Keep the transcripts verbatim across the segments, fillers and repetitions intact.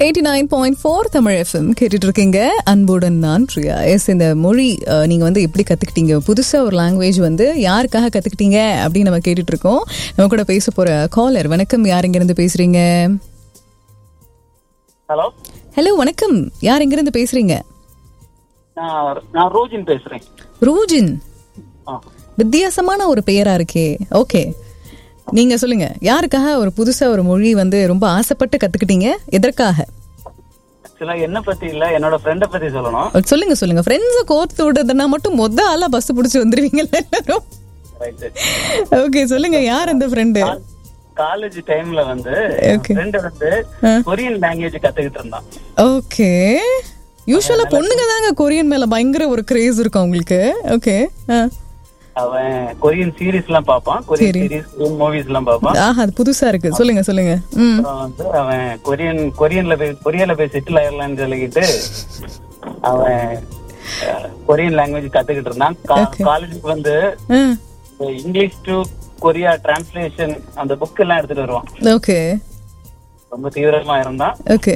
Eighty nine point four Tamil FM கேட்டுட்டு இருக்கீங்க. அன்புடன் நான் பிரியா. எஸ், இந்த மொழி நீங்கள் வந்து எப்படி கற்றுக்கிட்டீங்க? புதுசாக ஒரு லாங்குவேஜ் வந்து யாருக்காக கற்றுக்கிட்டீங்க அப்படின்னு நம்ம கேட்டுட்டு இருக்கோம். நம்ம கூட பேச போகிற காலர், வணக்கம். யார் இங்கேருந்து பேசுகிறீங்க? ஹலோ ஹலோ வணக்கம். யார் இங்கேருந்து பேசுகிறீங்க? நான் ரோஜின் பேசுகிறேன். ரோஜின், வித்தியாசமான ஒரு பெயரா இருக்கே. ஓகே, நீங்க சொல்லுங்க, யாருக்காக ஒரு புதுசா ஒரு மொழி வந்து ரொம்ப ஆசைப்பட்டு கத்துக்கிட்டீங்க? எதற்காக? ஆக்சுவலா என்ன பத்தி இல்ல, என்னோட ஃப்ரெண்ட பத்தி சொல்லணும். சொல்லுங்க சொல்லுங்க. ஃப்ரெண்ட்ஸை கோர்த்து விடுறதுனா மட்டும் மொத ஆளா பஸ் பிடிச்சி வந்துருவீங்க எல்லாரும். ஓகே, சொல்லுங்க, யார் அந்த ஃப்ரெண்டு? காலேஜ் டைம்ல வந்து ஃப்ரெண்ட் வந்து கொரியன் லாங்குவேஜ் கத்துக்கிட்டு இருந்தான். ஓகே, யூசுவலா பொண்ணுங்க தாங்க கொரியன் மேல பயங்கர ஒரு கிரேஸ் இருக்கும் உங்களுக்கு. ஓகே, அவன் கொரியன் சீரீஸ் எல்லாம் பாப்பான், கொரியன் சீரீஸ் மூவிஸ் எல்லாம் பாப்பான். ஆஹா, அது புதுசா இருக்கு. சொல்லுங்க சொல்லுங்க. வந்து அவன் கொரியன் கொரியன்ல போய் கொரியால போய் செட்டில் ஆயிடலாம்னு சொல்லிக்கிட்டு அவன் கொரியன் லாங்குவேஜ் கத்துக்கிட்டு இருந்தான். காலேஜுக்கு வந்து இங்கிலீஷ் டு கொரியா டிரான்ஸ்லேஷன் அந்த புக் எல்லாம் எடுத்துட்டு வருவான். ஓகே, ரொம்ப தீவிரமா இருந்தான். ஓகே,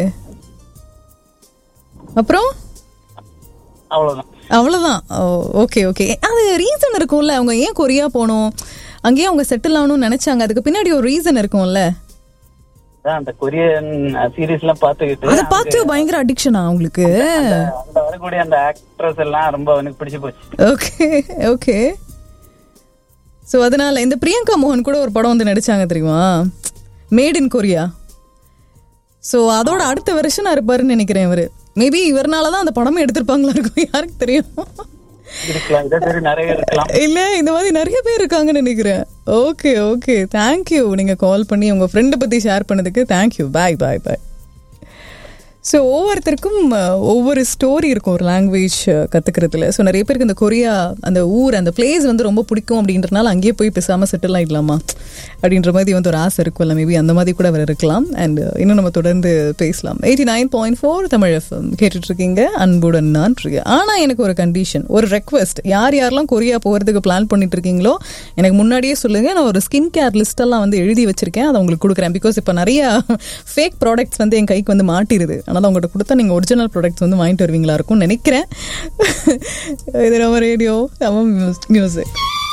அப்புறம் அவ்வளவுதான் அவ்வளவுதான். Okay okay. அது ரீசன் இருக்கும்ல, அவங்க ஏன் கொரியா போகணும், அங்கேயே அவங்க செட்டில் ஆகணும்னு நினைச்சாங்க. அதுக்கு பின்னாடி ஒரு ரீசன் இருக்கும்ல. அந்த கொரியன் சீரீஸ் எல்லாம் பாத்துக்கிட்டு அதை பார்த்து பயங்கர அடிக்ஷனா உங்களுக்கு? வரக்கூடிய அந்த ஆக்ட்ரஸ் எல்லாம் ரொம்ப எனக்கு பிடிச்சு போச்சு. Okay okay. ஸோ அதனால இந்த பிரியங்கா மோகன் கூட ஒரு படம் வந்து நடிச்சாங்க தெரியுமா, மேட் இன் கொரியா. ஸோ அதோட அடுத்த வருஷனா இருப்பாருன்னு நினைக்கிறேன் இவரு. மேபி இவர்னாலதான் அந்த படமே எடுத்திருப்பாங்களா இருக்கும், யாருக்கு தெரியும். இல்ல, இந்த மாதிரி நிறைய பேர் இருக்காங்கன்னு நினைக்கிறேன். Okay okay, thank you. நீங்க கால் பண்ணி உங்க ஃப்ரெண்டை பத்தி ஷேர் பண்ணதுக்கு தேங்க்யூ. பாய் பாய் பாய். ஸோ ஒவ்வொருத்தருக்கும் ஒவ்வொரு ஸ்டோரி இருக்கும் ஒரு லாங்குவேஜ் கற்றுக்கிறதுல. ஸோ நிறைய பேருக்கு இந்த கொரியா அந்த ஊர் அந்த பிளேஸ் வந்து ரொம்ப பிடிக்கும் அப்படின்றனால அங்கேயே போய் பேசாமல் செட்டில் ஆகிடலாமா அப்படின்ற மாதிரி வந்து ஒரு ஆசை இருக்கும்ல. மேபி அந்த மாதிரி கூட அவர் இருக்கலாம். அண்ட் இன்னும் நம்ம தொடர்ந்து பேசலாம். Eighty nine point four Tamil FM கேட்டுட்ருக்கீங்க. அன்புடன் நான் பிரியா. ஆனால் எனக்கு ஒரு கண்டிஷன், ஒரு ரெக்வெஸ்ட். யார் யாரெல்லாம் கொரியா போகிறதுக்கு பிளான் பண்ணிட்டு இருக்கீங்களோ எனக்கு முன்னாடியே சொல்லுங்கள். நான் ஒரு ஸ்கின் கேர் லிஸ்டெல்லாம் வந்து எழுதி வச்சிருக்கேன், அதை உங்களுக்கு கொடுக்குறேன். பிகாஸ் இப்போ நிறையா ஃபேக் ப்ராடக்ட்ஸ் வந்து என் கைக்கு வந்து மாட்டிடுது. அதனால் உங்கள்கிட்ட கொடுத்தா நீங்கள் ஒரிஜினல் ப்ராடக்ட்ஸ் வந்து வாங்கிட்டு வருவீங்களா இருக்கும்னு நினைக்கிறேன். இது நம்ம ரேடியோ நம்ம மியூசிக்.